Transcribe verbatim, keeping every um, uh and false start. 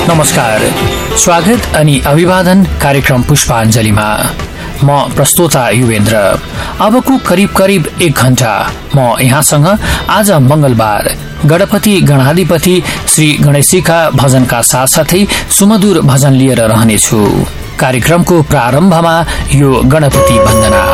नमस्कार, स्वागत अनि अभिवादन कार्यक्रम पुष्पाञ्जलीमा। म प्रस्तोता युवेन्द्र। अबको करिब करिब एक घण्टा म यहाँसँग आज मंगलबार गणपति गणाधिपति श्री गणेशीका भजनका साथसाथै सुमधुर भजन लिएर रहनेछु। कार्यक्रमको प्रारम्भमा यो गणपति वन्दना।